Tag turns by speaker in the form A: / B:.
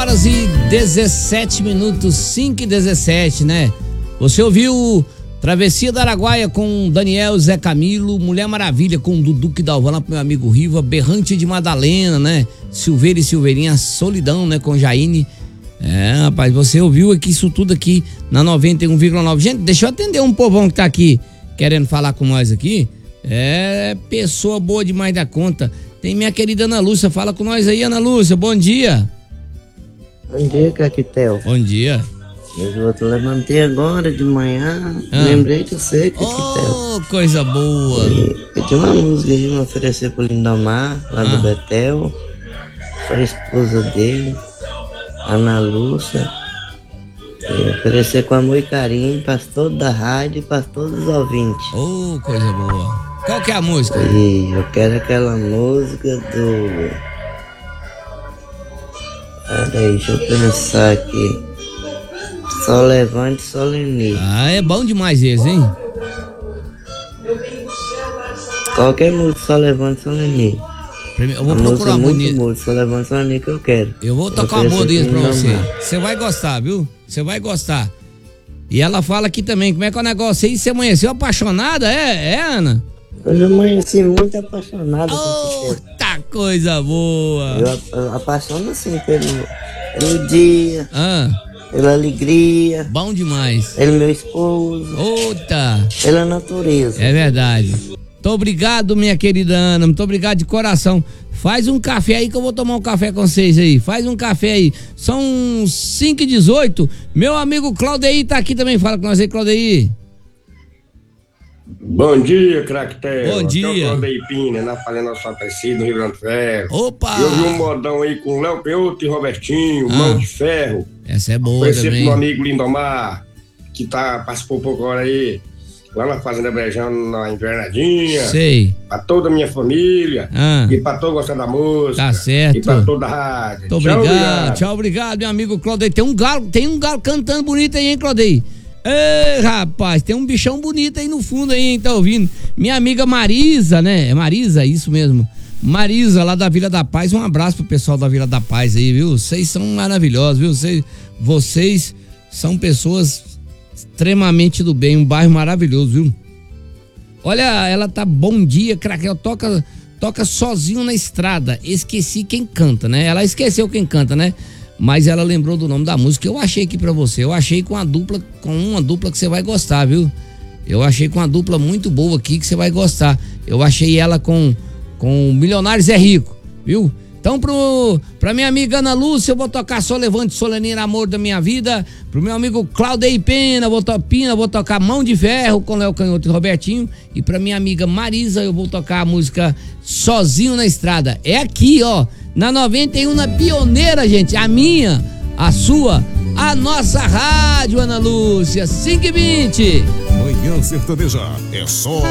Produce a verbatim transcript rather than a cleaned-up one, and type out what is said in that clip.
A: horas e dezessete minutos, cinco e dezessete, né? Você ouviu Travessia do Araguaia com Daniel, Zé Camilo, Mulher Maravilha com Dudu que Dalvan lá pro meu amigo Riva, Berrante de Madalena, né? Silveira e Silveirinha, Solidão, né? Com Jaine. É, rapaz, você ouviu aqui isso tudo aqui na noventa e um vírgula nove. Gente, deixa eu atender um povão que tá aqui querendo falar com nós aqui. É, pessoa boa demais da conta. Tem minha querida Ana Lúcia, fala com nós aí, Ana Lúcia, bom dia.
B: Bom dia, Caquitel.
A: Bom dia.
B: Eu te levantei agora de manhã, ah. lembrei de você, Caquitel.
A: Oh, coisa boa.
B: E eu tinha uma música de me oferecer pro Lindomar, lá ah. do Betel, foi a esposa dele, Ana Lúcia. E oferecer com amor e carinho para todos da rádio e para todos os ouvintes.
A: Oh, coisa boa. Qual que é a música?
B: E eu quero aquela música do... Peraí, deixa eu pensar aqui. Só Levante, Só Leni.
A: Ah, é bom demais esse, hein?
B: Qualquer música, Só Levante, Só Leni.
A: Eu vou procurar uma bonita.
B: Música, Só Levante, Só Leni que eu quero.
A: Eu vou tocar uma boa desse pra você. Você vai gostar, viu? Você vai gostar. E ela fala aqui também, como é que é o negócio aí? Você amanheceu apaixonada, é, é Ana?
B: Eu amanheci muito apaixonado.
A: Oh, tá coisa boa.
B: Eu, eu apaixono assim pelo, pelo dia.
A: Ah.
B: Pela alegria.
A: Bom demais.
B: Pelo meu esposo.
A: Outa.
B: Pela natureza.
A: É verdade. Muito obrigado, minha querida Ana. Muito obrigado de coração. Faz um café aí que eu vou tomar um café com vocês aí. Faz um café aí. São cinco e dezoito. Meu amigo Claudeir tá aqui também. Fala com nós aí, Claudeir.
C: Bom dia, Craquetel.
A: Bom dia.
C: Aqui é o Claudeir Pina, na Falha Nossa Aparecida, no Rio Grande do Ferro.
A: Opa!
C: Eu vi um modão aí com Léo Peoto e Robertinho, ah. Mão de Ferro.
A: Essa é boa
C: Conheci
A: também.
C: meu amigo Lindomar, que tá, participou um pouco agora aí, lá na Fazenda Brejão, na Invernadinha.
A: Sei.
C: Pra toda a minha família.
A: Ah.
C: E pra todos gostando da música.
A: Tá certo.
C: E pra toda a rádio.
A: Muito obrigado. Obrigado. Tchau, obrigado, meu amigo Claudeir. Tem um galo, tem um galo cantando bonito aí, hein, Claudeir? Ei, rapaz, tem um bichão bonito aí no fundo aí, hein, tá ouvindo? Minha amiga Marisa, né? É Marisa, isso mesmo. Marisa, lá da Vila da Paz, um abraço pro pessoal da Vila da Paz aí, viu? Vocês são maravilhosos, viu? Vocês, vocês são pessoas extremamente do bem, um bairro maravilhoso, viu? Olha, ela tá bom dia, Craquel, toca, toca sozinho na estrada, esqueci quem canta, né? Ela esqueceu quem canta, né? Mas ela lembrou do nome da música. Eu achei aqui pra você. Eu achei com a dupla, com uma dupla que você vai gostar, viu? Eu achei com uma dupla muito boa aqui que você vai gostar. Eu achei ela com com Milionários é Rico, viu? Então pro pra minha amiga Ana Lúcia, eu vou tocar Só Levante, Solenir, Amor da Minha Vida. Pro meu amigo Claudeir Pena, vou to, Pina, vou tocar Mão de Ferro com Léo Canhoto e Robertinho. E pra minha amiga Marisa, eu vou tocar a música Sozinho na Estrada. É aqui, ó, na noventa e um, na Pioneira, gente. A minha, a sua, a nossa rádio, Ana Lúcia, cinco e vinte.
D: Manhã Sertaneja é só